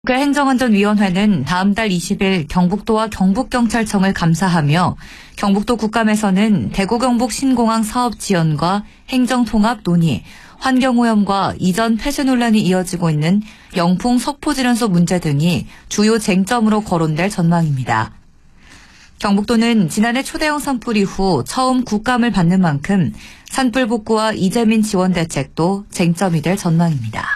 행정안전위원회는 다음 달 20일 경북도와 경북경찰청을 감사하며 경북도 국감에서는 대구 경북 신공항 사업 지연과 행정통합 논의, 환경오염과 이전 폐쇄 논란이 이어지고 있는 영풍 석포진원소 문제 등이 주요 쟁점으로 거론될 전망입니다. 경북도는 지난해 초대형 산불 이후 처음 국감을 받는 만큼 산불 복구와 이재민 지원 대책도 쟁점이 될 전망입니다.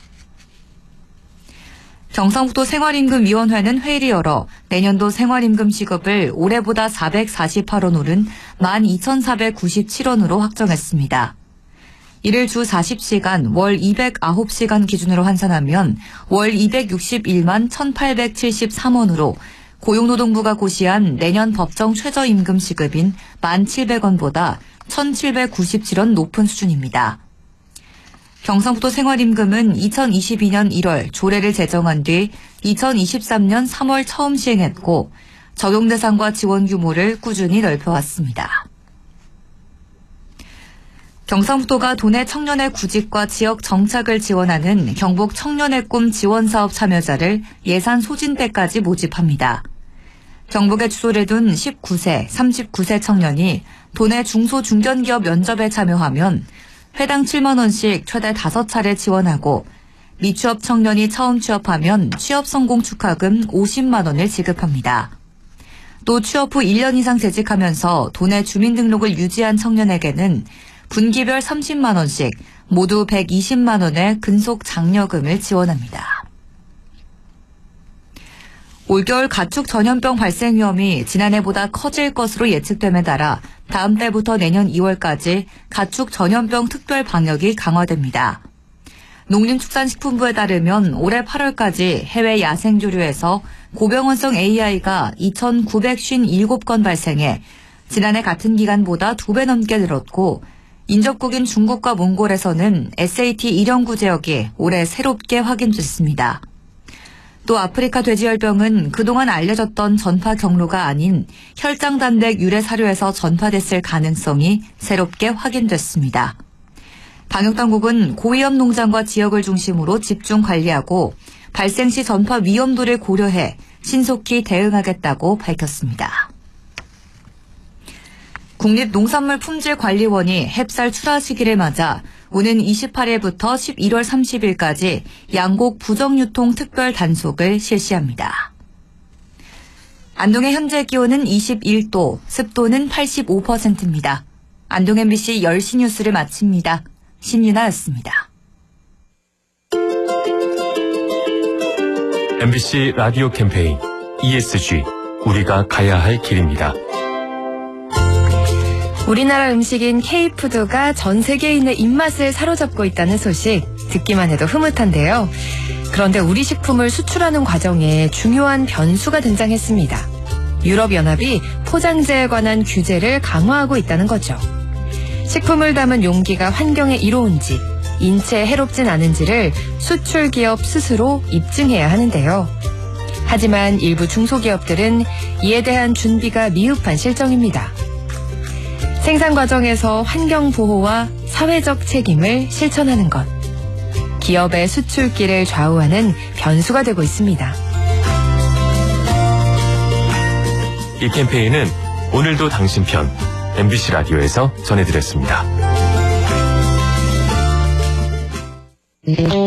경상북도 생활임금위원회는 회의를 열어 내년도 생활임금 시급을 올해보다 448원 오른 12,497원으로 확정했습니다. 이를 주 40시간, 월 209시간 기준으로 환산하면 월 261만 1,873원으로 고용노동부가 고시한 내년 법정 최저임금 시급인 1,700원보다 1,797원 높은 수준입니다. 경상북도 생활임금은 2022년 1월 조례를 제정한 뒤 2023년 3월 처음 시행했고 적용 대상과 지원 규모를 꾸준히 넓혀왔습니다. 경상북도가 도내 청년의 구직과 지역 정착을 지원하는 경북 청년의 꿈 지원사업 참여자를 예산 소진 때까지 모집합니다. 경북에 주소를 둔 19세, 39세 청년이 도내 중소중견기업 면접에 참여하면 회당 7만 원씩 최대 5차례 지원하고 미취업 청년이 처음 취업하면 취업 성공 축하금 50만 원을 지급합니다. 또 취업 후 1년 이상 재직하면서 도내 주민등록을 유지한 청년에게는 분기별 30만 원씩 모두 120만 원의 근속 장려금을 지원합니다. 올겨울 가축 전염병 발생 위험이 지난해보다 커질 것으로 예측됨에 따라 다음 달부터 내년 2월까지 가축 전염병 특별 방역이 강화됩니다. 농림축산식품부에 따르면 올해 8월까지 해외 야생조류에서 고병원성 AI가 2,957건 발생해 지난해 같은 기간보다 2배 넘게 늘었고 인접국인 중국과 몽골에서는 SAT 일형구 제역이 올해 새롭게 확인됐습니다. 또 아프리카 돼지열병은 그동안 알려졌던 전파 경로가 아닌 혈장단백 유래 사료에서 전파됐을 가능성이 새롭게 확인됐습니다. 방역당국은 고위험 농장과 지역을 중심으로 집중 관리하고 발생 시 전파 위험도를 고려해 신속히 대응하겠다고 밝혔습니다. 국립농산물품질관리원이 햅쌀 출하 시기를 맞아 오는 28일부터 11월 30일까지 양곡 부정유통 특별 단속을 실시합니다. 안동의 현재 기온은 21도, 습도는 85%입니다. 안동 MBC 10시 뉴스를 마칩니다. 신윤아였습니다. MBC 라디오 캠페인 ESG, 우리가 가야 할 길입니다. 우리나라 음식인 K푸드가 전 세계인의 입맛을 사로잡고 있다는 소식 듣기만 해도 흐뭇한데요. 그런데 우리 식품을 수출하는 과정에 중요한 변수가 등장했습니다. 유럽연합이 포장재에 관한 규제를 강화하고 있다는 거죠. 식품을 담은 용기가 환경에 이로운지, 인체에 해롭진 않은지를 수출기업 스스로 입증해야 하는데요. 하지만 일부 중소기업들은 이에 대한 준비가 미흡한 실정입니다. 생산 과정에서 환경보호와 사회적 책임을 실천하는 것, 기업의 수출길을 좌우하는 변수가 되고 있습니다. 이 캠페인은 오늘도 당신 편 MBC 라디오에서 전해드렸습니다.